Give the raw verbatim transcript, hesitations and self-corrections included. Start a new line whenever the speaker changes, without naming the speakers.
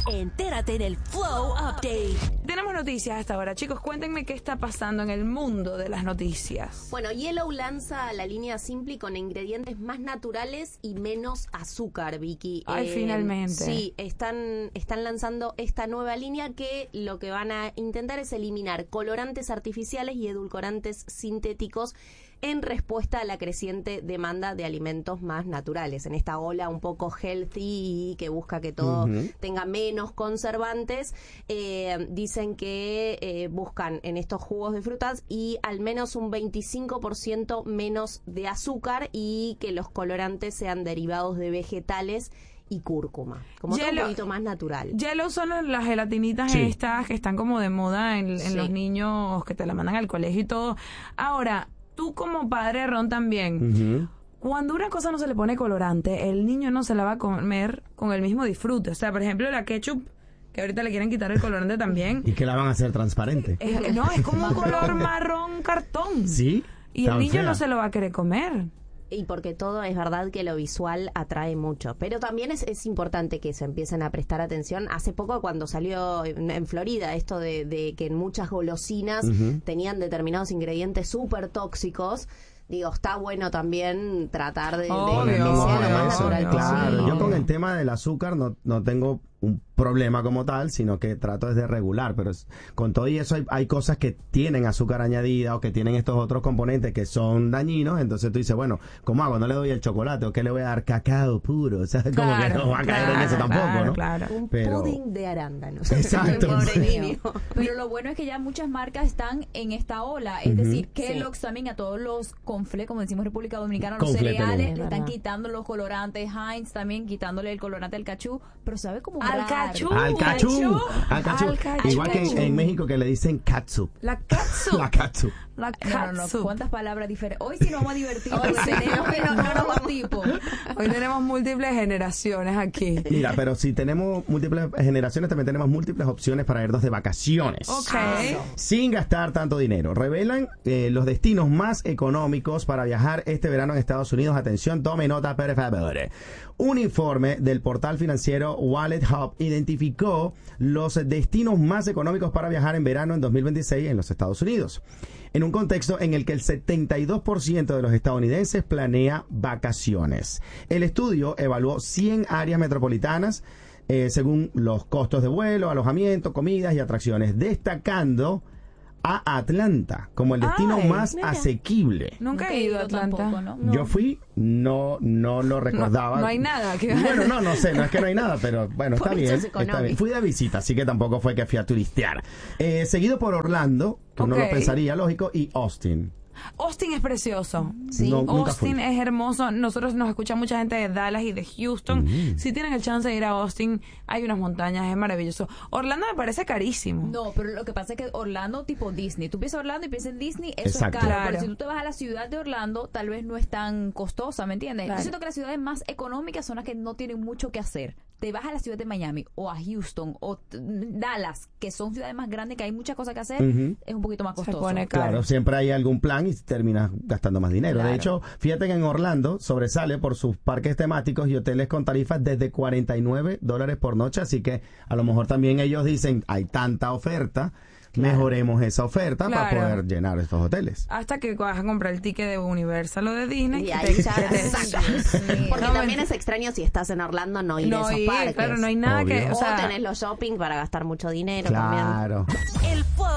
Entérate en el Flow Update.
Tenemos noticias hasta ahora. Chicos, cuéntenme qué está pasando en el mundo de las noticias.
Bueno, Yellow lanza la línea Simply con ingredientes más naturales y menos azúcar, Vicky.
Ay,
eh,
finalmente.
Sí, están, están lanzando esta nueva línea que lo que van a intentar es eliminar colorantes artificiales y edulcorantes sintéticos en respuesta a la creciente demanda de alimentos más naturales. En esta ola un poco healthy y que busca que todo uh-huh. tenga menos conservantes, eh, dicen que eh, buscan en estos jugos de frutas y al menos un veinticinco por ciento menos de azúcar y que los colorantes sean derivados de vegetales y cúrcuma, como todo un poquito más natural.
Yellow son las gelatinitas sí. estas que están como de moda en, en sí. los niños que te la mandan al colegio y todo. Ahora, tú como padre, Ron, también, uh-huh. cuando una cosa no se le pone colorante, el niño no se la va a comer con el mismo disfrute. O sea, por ejemplo, la ketchup, que ahorita le quieren quitar el colorante también.
¿Y que la van a hacer transparente?
Es, no, es como un color marrón cartón.
¿Sí?
Y el niño fea. no se lo va a querer comer.
Y porque todo es verdad que lo visual atrae mucho. Pero también es, es importante que se empiecen a prestar atención. Hace poco cuando salió en, en Florida esto de, de que en muchas golosinas uh-huh. tenían determinados ingredientes súper tóxicos, digo, está bueno también tratar de,
oh,
de, de
Dios,
que sea lo más
eso,
natural
claro.
posible.
Yo con el tema del azúcar no, no tengo un problema como tal, sino que trato es de regular, pero es, con todo y eso hay, hay cosas que tienen azúcar añadida o que tienen estos otros componentes que son dañinos, entonces tú dices, bueno, ¿cómo hago? No le doy el chocolate, ¿o qué le voy a dar? Cacao puro, o sea, como
claro,
que no va a caer
claro,
en eso tampoco,
claro,
¿no?
Claro.
Un
pero,
pudín de arándanos.
Exacto.
Pobre niño.
Pero lo bueno es que ya muchas marcas están en esta ola, es uh-huh. decir, Kellogg's sí. también a todos los confle, como decimos en República Dominicana, los
Confle
cereales
tenemos.
le están quitando los colorantes, Heinz también quitándole el colorante al cachú, pero sabe cómo
al cachú,
al cachú, al cachú,
al cachú.
igual que en, en México que le dicen catsup.
La catsup.
La catsup.
La
no, no, no, ¿cuántas palabras diferentes? Hoy sí nos vamos a divertir. Hoy tenemos no, no, no, no, tipo.
Hoy tenemos múltiples generaciones aquí.
Mira, pero si tenemos múltiples generaciones, también tenemos múltiples opciones para irnos de vacaciones.
Ok.
Sin gastar tanto dinero. Revelan eh, los destinos más económicos para viajar este verano en Estados Unidos. Atención, tome nota, por favor. Un informe del portal financiero Wallet Hub identificó los destinos más económicos para viajar en verano en dos mil veintiséis en los Estados Unidos, en un contexto en el que el setenta y dos por ciento de los estadounidenses planea vacaciones. El estudio evaluó cien áreas metropolitanas eh, según los costos de vuelo, alojamiento, comidas y atracciones, destacando a Atlanta como el destino Ay, más mira. asequible.
Nunca he ido a Atlanta.
Tampoco, ¿no? No.
Yo fui, no no lo recordaba.
No, no hay nada. Que...
Bueno, no, no sé, no es que no hay nada, pero bueno, está bien, está bien. Fui de visita, así que tampoco fue que fui a turistear. Eh, seguido por Orlando, que okay. uno lo pensaría lógico, y Austin.
Austin es precioso.
Sí. No,
Austin es hermoso. Nosotros nos escucha mucha gente de Dallas y de Houston. Mm. Si tienen el chance de ir a Austin, hay unas montañas, es maravilloso. Orlando me parece carísimo.
No, pero lo que pasa es que Orlando tipo Disney. Tú piensas Orlando y piensas en Disney, eso
Exacto.
es caro.
Claro.
Pero si tú te vas a la ciudad de Orlando, tal vez no es tan costosa, ¿me entiendes? Claro. Yo siento que las ciudades más económicas son las que no tienen mucho que hacer. Te vas a la ciudad de Miami o a Houston o Dallas, que son ciudades más grandes, que hay muchas cosas que hacer, uh-huh. es un poquito más costoso.
Se pone caro.
Claro, siempre hay algún plan y terminas gastando más dinero.
Claro.
De hecho, fíjate que en Orlando sobresale por sus parques temáticos y hoteles con tarifas desde cuarenta y nueve dólares por noche, así que a lo mejor también ellos dicen, hay tanta oferta, claro. mejoremos esa oferta claro. para poder llenar estos hoteles.
Hasta que vas a comprar el ticket de Universal o de Disney.
Y ahí ya, porque no, también es extraño si estás en Orlando no ir no a esos ir, parques.
Claro, no hay nada
Obvio.
que... O, sea,
o tenés los shopping para gastar mucho dinero
claro.
también.
El